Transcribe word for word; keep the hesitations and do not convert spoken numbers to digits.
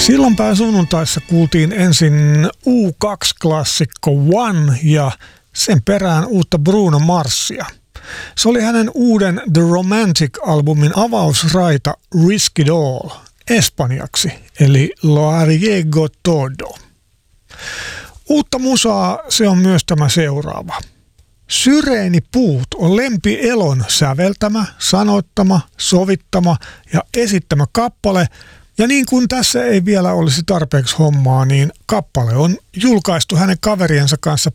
Silloinpä sunnuntaissa kuultiin ensin U kaksi-klassikko One ja sen perään uutta Bruno Marsia. Se oli hänen uuden The Romantic-albumin avausraita Risk It All espanjaksi, eli Lo arriesgo todo. Uutta musaa se on myös tämä seuraava. Syreenipuut on Lempi Elon säveltämä, sanoittama, sovittama ja esittämä kappale. Ja niin kuin tässä ei vielä olisi tarpeeksi hommaa, niin kappale on julkaistu hänen kaveriensa kanssa